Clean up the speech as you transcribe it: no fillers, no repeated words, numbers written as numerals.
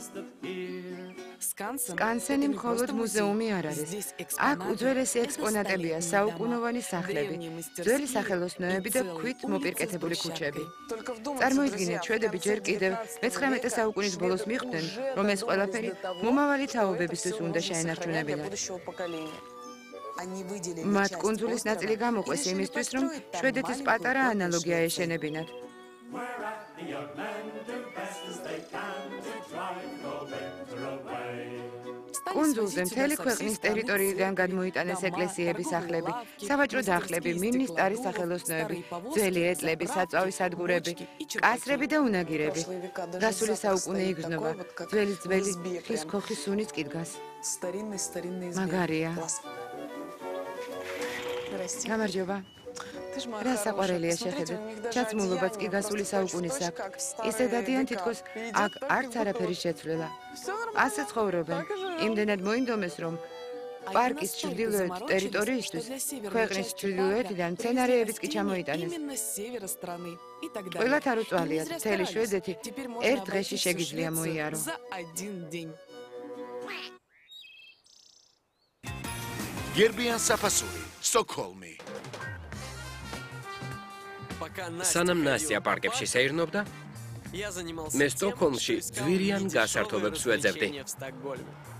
სკანსენი მხოლოდ მუზეუმი არ არის. აქ უძველესი ექსპონატებია, საუკუნოვანი სახლები, ძველი სახელოსნოები და ქვით მოპირკეთებული ქუჩები. წარმოიდგინეთ, შვედები ჯერ კიდევ მე-19 საუკუნის ბოლოს მიხვდნენ, რომ ეს ყველაფერი მომავალი თაობებისთვის უნდა შეენარჩუნებინათ. მათ კუნძულის ნაწილი გამოყვეს იმისთვის, რომ შვედეთის პატარა ანალოგია ეშენებინათ. კუნძულზე მთელი ქვეყნის ტერიტორიიდან გადმოიტანეს ეკლესიების სახლები, სავაჭრო დახლები, მინისტარის სახელოსნოები, ძველი ეტლები, საწვავის სადგურები, კასრები და უნაგირები. გასული საუკუნე იგრძნობა, ძველი ხის ქოხის სუნიც კი დგას. მაგარია. გამარჯობა. რა საყვარელია შეხედეთ, ჩაცმულობაც კი გასული საუკუნის აქვს. ისე დადიან თითქოს აქ არც არაფერი შეცვლილა. ასე ცხოვრობენ. იმდენად მოინდომეს, რომ პარკის ჩრდილოეთ ტერიტორიისთვის ქვეყნის ჩრდილოეთიდან მცენარეებიც კი ჩამოიტანეს. ყველათ არ უწვალიათ, მთელი შვედეთი ერთ დღეში შეგიძლია მოიარო. გერბიან საფასური, სტოკჰოლმი. სანამ ნასტია პარკებში სეირნობდა, მე სტოკჰოლმში ძვირიან გასართობებს ვეძებდი.